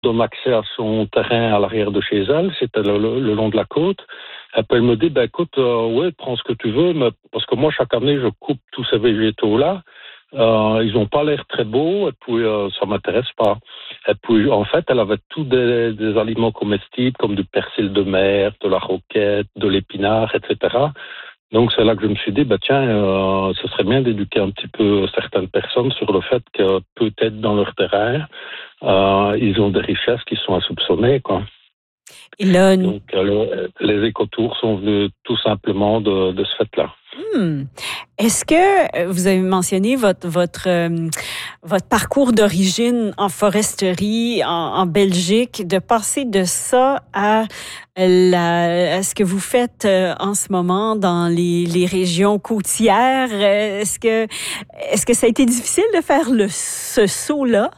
donne accès à son terrain à l'arrière de chez elle, c'était le long de la côte. Et puis elle me dit, ben écoute, ouais, prends ce que tu veux, mais parce que moi, chaque année, je coupe tous ces végétaux-là. Ils n'ont pas l'air très beaux, et puis ça m'intéresse pas. Et puis, en fait, elle avait tous des aliments comestibles, comme du persil de mer, de la roquette, de l'épinard, etc. Donc c'est là que je me suis dit, bah tiens, ce serait bien d'éduquer un petit peu certaines personnes sur le fait que peut-être dans leur terrain, ils ont des richesses qui sont insoupçonnées, quoi. Et là, Donc les écotours sont venus tout simplement de ce fait-là. Est-ce que vous avez mentionné votre parcours d'origine en foresterie en Belgique, de passer de ça à ce que vous faites en ce moment dans les régions côtières? Est-ce que ça a été difficile de faire ce saut-là?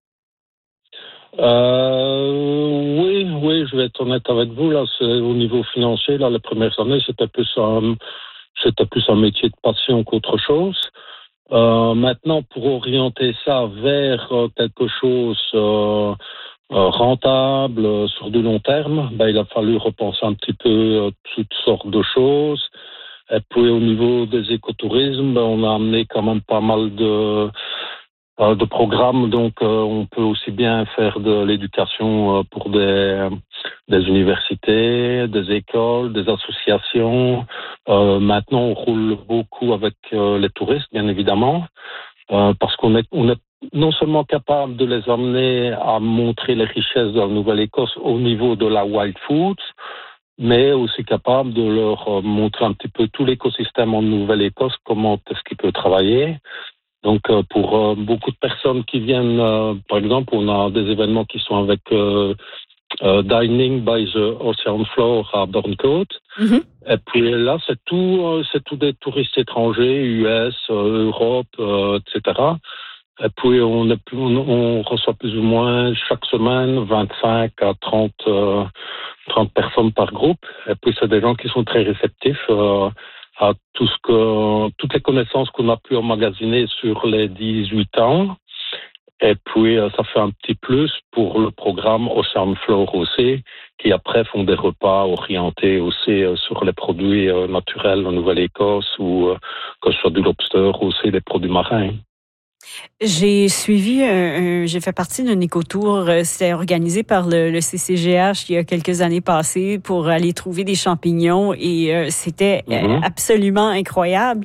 Oui, je vais être honnête avec vous. Là, au niveau financier, là, les premières années, c'était plus un métier de passion qu'autre chose. Maintenant, pour orienter ça vers quelque chose rentable sur du long terme, ben, il a fallu repenser un petit peu toutes sortes de choses. Et puis au niveau des écotourismes, ben, on a amené quand même pas mal de programmes. Donc on peut aussi bien faire de l'éducation pour des universités, des écoles, des associations. Maintenant, on roule beaucoup avec les touristes, bien évidemment, parce qu'on est non seulement capable de les amener à montrer les richesses de la Nouvelle-Écosse au niveau de la wild food, mais aussi capable de leur montrer un petit peu tout l'écosystème en Nouvelle-Écosse, comment est-ce qu'il peut travailler. Donc, pour beaucoup de personnes qui viennent, par exemple, on a des événements qui sont avec Dining by the Ocean Floor à Burncoat. Mm-hmm. Et puis là, c'est tout des touristes étrangers, US, Europe, etc. Et puis on reçoit plus ou moins chaque semaine 25 à 30 personnes par groupe. Et puis c'est des gens qui sont très réceptifs à toutes les connaissances qu'on a pu emmagasiner sur les 18 ans. Et puis ça fait un petit plus pour le programme Ocean Floor aussi, qui après font des repas orientés aussi sur les produits naturels en Nouvelle-Écosse ou que ce soit du lobster ou aussi des produits marins. J'ai suivi j'ai fait partie d'un écotour, c'était organisé par le CCGH il y a quelques années passées pour aller trouver des champignons et c'était absolument incroyable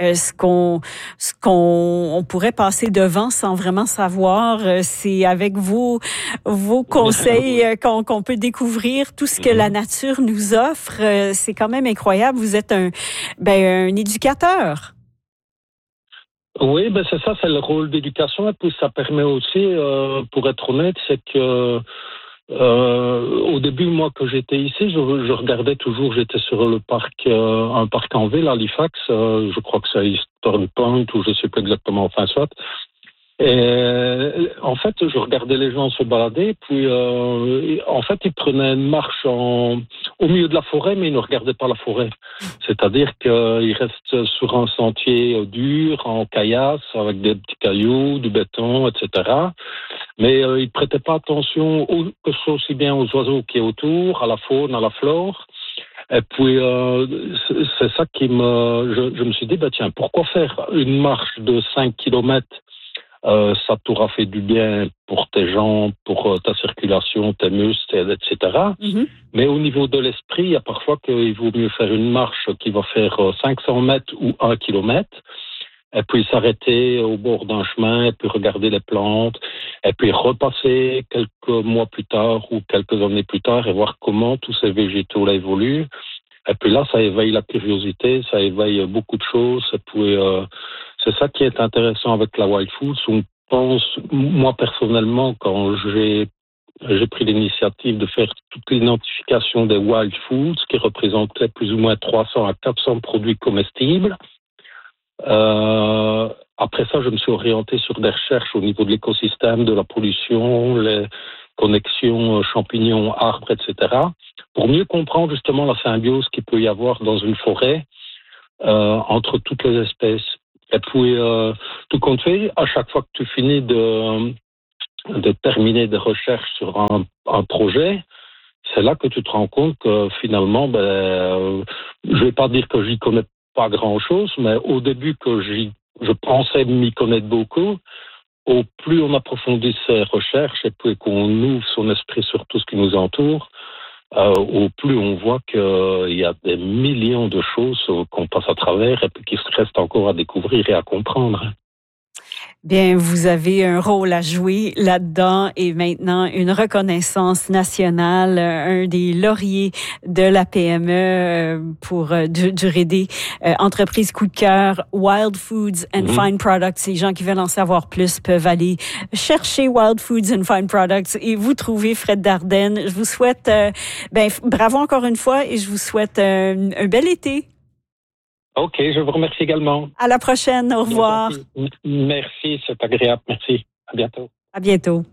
on pourrait passer devant sans vraiment savoir. C'est avec vos conseils qu'on peut découvrir tout ce que la nature nous offre. C'est quand même incroyable. Vous êtes un éducateur. Oui, ben c'est ça, c'est le rôle d'éducation. Et puis ça permet aussi, pour être honnête, c'est que au début, moi, que j'étais ici, je regardais toujours, j'étais sur le parc, un parc en ville, à Halifax, je crois que c'est Eastern Point, ou je sais pas exactement, enfin soit. Et en fait, je regardais les gens se balader, puis en fait, ils prenaient une marche au milieu de la forêt, mais ils ne regardaient pas la forêt. C'est-à-dire qu'ils restent sur un sentier dur, en caillasse, avec des petits cailloux, du béton, etc. Mais ils ne prêtaient pas attention que ce soit aussi bien aux oiseaux qui est autour, à la faune, à la flore. Et puis, c'est ça je me suis dit, bah tiens, pourquoi faire une marche de 5 kilomètres? Ça t'aura fait du bien pour tes jambes, pour ta circulation, tes muscles, etc. Mm-hmm. Mais au niveau de l'esprit, il y a parfois qu'il vaut mieux faire une marche qui va faire 500 mètres ou 1 kilomètre, et puis s'arrêter au bord d'un chemin, et puis regarder les plantes, et puis repasser quelques mois plus tard ou quelques années plus tard et voir comment tous ces végétaux-là évoluent. Et puis là, ça éveille la curiosité, ça éveille beaucoup de choses. Et puis, c'est ça qui est intéressant avec la Wild Foods. On pense, moi personnellement, quand j'ai pris l'initiative de faire toute l'identification des Wild Foods, qui représentait plus ou moins 300 à 400 produits comestibles. Après ça, je me suis orienté sur des recherches au niveau de l'écosystème, de la pollution, les connexions champignons, arbres, etc., pour mieux comprendre justement la symbiose qu'il peut y avoir dans une forêt entre toutes les espèces. Et puis, tout compte fait, à chaque fois que tu finis de terminer des recherches sur un projet, c'est là que tu te rends compte que finalement, je vais pas dire que j'y connais pas grand-chose, mais au début que je pensais m'y connaître beaucoup, au plus on approfondit ses recherches et plus qu'on ouvre son esprit sur tout ce qui nous entoure, au plus on voit qu'il y a des millions de choses qu'on passe à travers et puis qu'il reste encore à découvrir et à comprendre. Bien, vous avez un rôle à jouer là-dedans et maintenant une reconnaissance nationale, un des lauriers de la PME pour du RD, entreprise coup de cœur, Wild Foods and Fine Products. Les gens qui veulent en savoir plus peuvent aller chercher Wild Foods and Fine Products et vous trouver Fred Dardenne. Je vous souhaite, bravo encore une fois et je vous souhaite un bel été. OK, je vous remercie également. À la prochaine, au revoir. Merci, c'est agréable, merci. À bientôt. À bientôt.